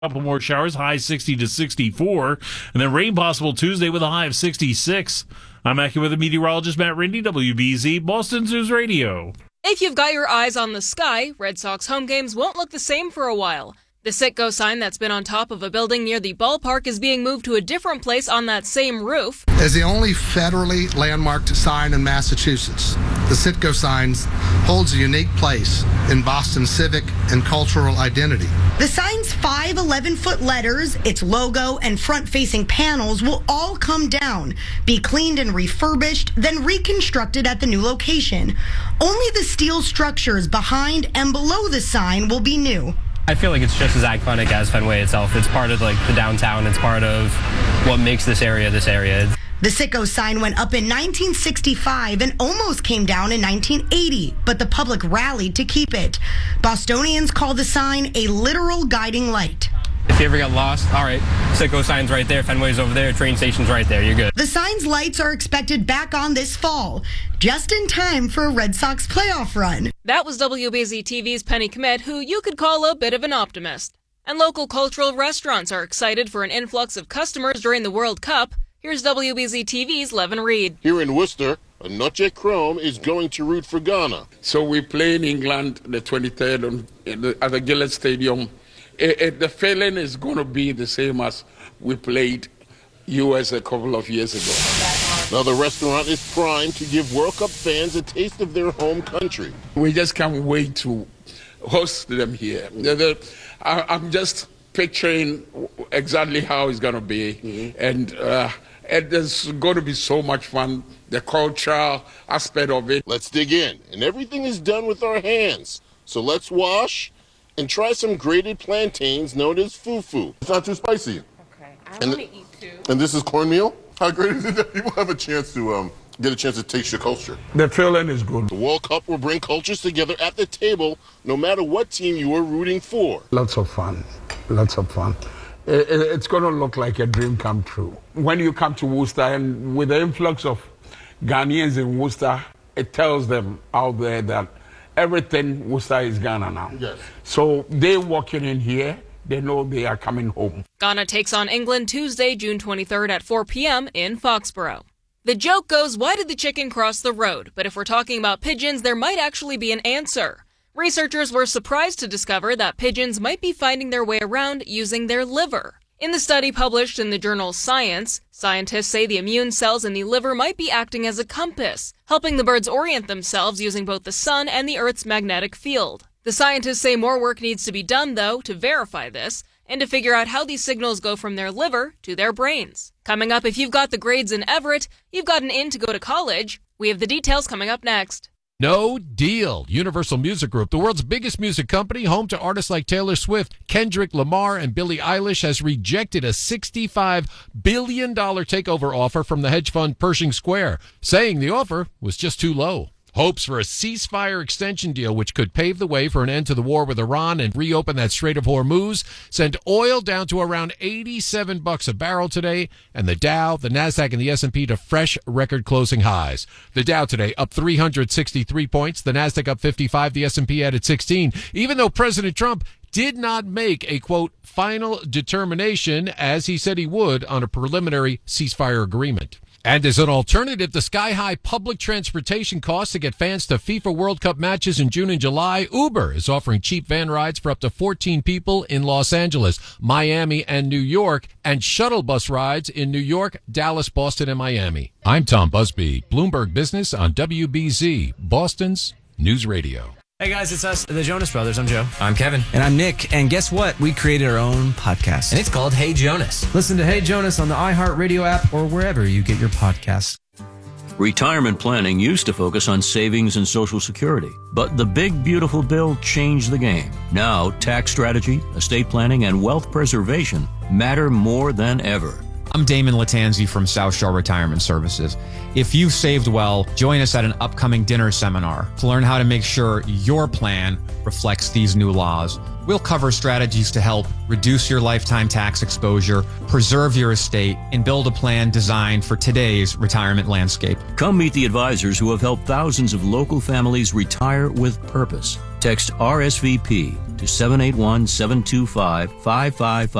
Couple more showers, high 60 to 64, and then rain possible Tuesday with a high of 66. I'm AccuWeather meteorologist Matt Rindy, WBZ, Boston's News Radio. If you've got your eyes on the sky, Red Sox home games won't look the same for a while. The Sit-Go sign that's been on top of a building near the ballpark is being moved to a different place on that same roof. As the only federally landmarked sign in Massachusetts, the Sit-Go sign holds a unique place in Boston's civic and cultural identity. The sign's 5 11-foot letters, its logo, and front-facing panels will all come down, be cleaned and refurbished, then reconstructed at the new location. Only the steel structures behind and below the sign will be new. I feel like it's just as iconic as Fenway itself. It's part of the downtown. It's part of what makes this area this area. The Sit-Go sign went up in 1965 and almost came down in 1980, but the public rallied to keep it. Bostonians call the sign a literal guiding light. If you ever get lost, all right, Sit-Go sign's right there, Fenway's over there, train station's right there, you're good. The sign's lights are expected back on this fall, just in time for a Red Sox playoff run. That was WBZ TV's Penny Kmet, who you could call a bit of an optimist. And local cultural restaurants are excited for an influx of customers during the World Cup. Here's WBZ TV's Levin Reed. Here in Worcester, a Noche Chrome is going to root for Ghana. So we play in England the 23rd at the Gillette Stadium. The feeling is going to be the same as we played U.S. a couple of years ago. Now the restaurant is primed to give World Cup fans a taste of their home country. We just can't wait to host them here. I'm just picturing exactly how it's going to be. And there's going to be so much fun, the cultural aspect of it. Let's dig in. And everything is done with our hands. So let's wash and try some grated plantains known as fufu. It's not too spicy. Okay, I want to eat too. And this is cornmeal? How great is it that people have a chance to get a chance to taste your culture? The feeling is good. The World Cup will bring cultures together at the table, no matter what team you are rooting for. Lots of fun. Lots of fun. It's going to look like a dream come true. When you come to Worcester, and with the influx of Ghanaians in Worcester, it tells them out there that everything Worcester is Ghana now. Yes. So they walking in here, they know they are coming home. Ghana takes on England Tuesday, June 23rd at 4 p.m. in Foxborough. The joke goes, why did the chicken cross the road? But if we're talking about pigeons, there might actually be an answer. Researchers were surprised to discover that pigeons might be finding their way around using their liver. In the study published in the journal Science, scientists say the immune cells in the liver might be acting as a compass, helping the birds orient themselves using both the sun and the Earth's magnetic field. The scientists say more work needs to be done, though, to verify this, and to figure out how these signals go from their liver to their brains. Coming up, if you've got the grades in Everett, you've got an in to go to college. We have the details coming up next. No deal. Universal Music Group, the world's biggest music company, home to artists like Taylor Swift, Kendrick Lamar, and Billie Eilish, has rejected a $65 billion takeover offer from the hedge fund Pershing Square, saying the offer was just too low. Hopes for a ceasefire extension deal, which could pave the way for an end to the war with Iran and reopen that Strait of Hormuz, sent oil down to around $87 a barrel today, and the Dow, the Nasdaq, and the S&P to fresh record closing highs. The Dow today up 363 points, the Nasdaq up 55, the S&P added 16, even though President Trump did not make a, quote, final determination, as he said he would, on a preliminary ceasefire agreement. And as an alternative to sky-high public transportation costs to get fans to FIFA World Cup matches in June and July, Uber is offering cheap van rides for up to 14 people in Los Angeles, Miami, and New York, and shuttle bus rides in New York, Dallas, Boston, and Miami. I'm Tom Busby, Bloomberg Business on WBZ, Boston's News Radio. Hey guys, it's us, the Jonas Brothers. I'm Joe. I'm Kevin. And I'm Nick. And guess what? We created our own podcast. And it's called Hey Jonas. Listen to Hey Jonas on the iHeartRadio app or wherever you get your podcasts. Retirement planning used to focus on savings and Social Security. But the big, beautiful bill changed the game. Now, tax strategy, estate planning, and wealth preservation matter more than ever. I'm Damon Latanzi from South Shore Retirement Services. If you've saved well, join us at an upcoming dinner seminar to learn how to make sure your plan reflects these new laws. We'll cover strategies to help reduce your lifetime tax exposure, preserve your estate, and build a plan designed for today's retirement landscape. Come meet the advisors who have helped thousands of local families retire with purpose. Text RSVP to 781-725-5555.